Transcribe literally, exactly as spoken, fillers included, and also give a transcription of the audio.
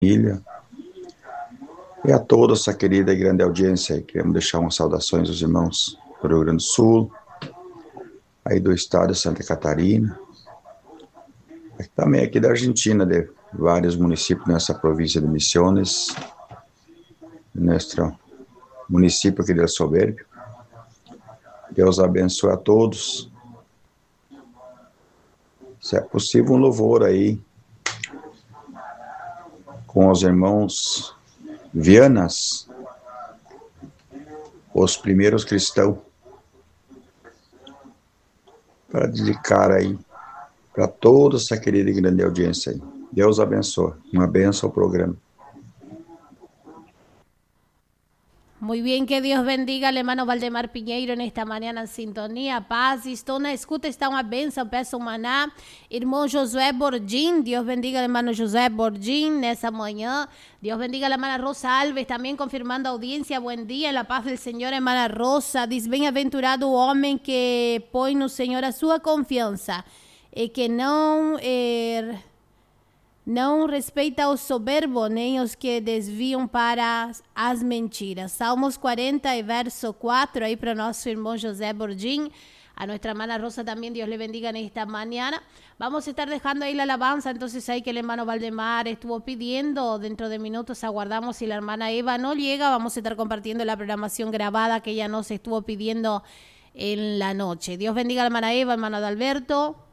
família e a toda essa querida e grande audiência aí. Queremos deixar umas saudações aos irmãos do Rio Grande do Sul, aí do estado de Santa Catarina, também aqui da Argentina, de vários municípios nessa província de Misiones, nosso município aqui de El Soberbio. Deus abençoe a todos. Se é possível, um louvor aí com os irmãos Vianas, os primeiros cristãos, para dedicar aí para toda essa querida e grande audiência aí. Deus abençoe. Uma benção ao programa. Muy bien, que Dios bendiga al hermano Valdemar Piñeiro en esta mañana en sintonía. Paz, estou na escuta, está uma benção, peço um maná. Irmão Josué Borgin, Deus bendiga al hermano Josué Borgin nessa manhã. Dios bendiga a la hermana Rosa Alves, también confirmando audiencia. Buen día, en la paz del Señor, hermana Rosa. Diz, bem-aventurado o homem que põe no Senhor a sua confiança e que não... Eh, não respeita os soberbos, nem os que desviam para as mentiras. Salmos quarenta e verso quatro, aí para nosso irmão José Borgin. A nuestra hermana Rosa también, Dios le bendiga en esta mañana. Vamos a estar dejando ahí la alabanza, entonces ahí que el hermano Valdemar estuvo pidiendo. Dentro de minutos aguardamos, si la hermana Eva no llega, vamos a estar compartiendo la programación grabada que ella nos estuvo pidiendo en la noche. Dios bendiga a la hermana Eva, hermano Adalberto.